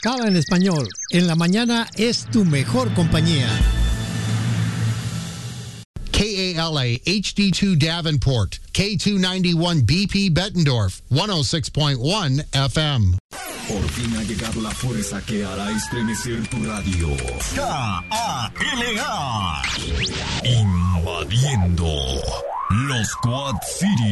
Cava en español. En la mañana es tu mejor compañía. KALA HD2 Davenport, K291 BP Bettendorf, 106.1 FM. Por fin ha llegado la fuerza que hará estremecer tu radio. KALA. Invadiendo los Quad Cities.